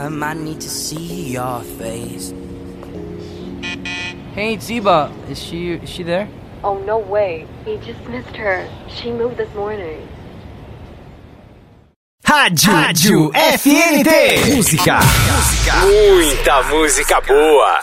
time I need to see your face. Hey, Ziba, is she there? Oh, no way. He just missed her. She moved this morning. Rádio FNT. Música. Muita música boa.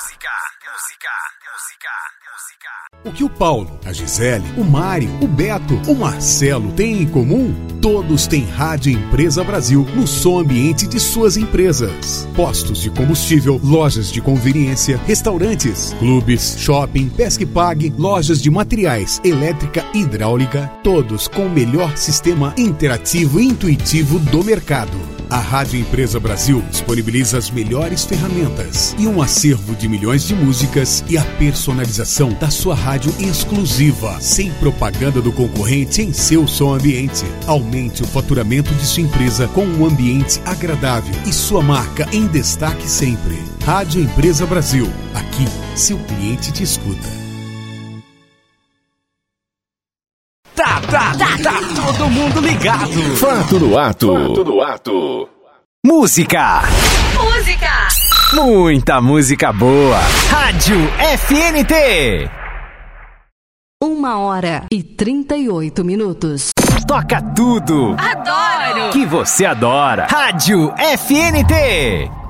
O que o Paulo, a Gisele, o Mário, o Beto, o Marcelo têm em comum? Todos têm Rádio Empresa Brasil no som ambiente de suas empresas. Postos de combustível, lojas de conveniência, restaurantes, clubes, shopping, pesca e pague, lojas de materiais, elétrica e hidráulica, todos com o melhor sistema interativo e intuitivo do mercado. A Rádio Empresa Brasil disponibiliza as melhores ferramentas e um acervo de milhões de músicas e a personalização da sua rádio exclusiva, sem propaganda do concorrente em seu som ambiente. Aumente o faturamento de sua empresa com um ambiente agradável e sua marca em destaque sempre. Rádio Empresa Brasil. Aqui, seu cliente te escuta. Tá todo mundo ligado. Fato do ato. Música. Muita música boa. Rádio FNT. 1h38. Toca tudo. Adoro. Que você adora. Rádio FNT.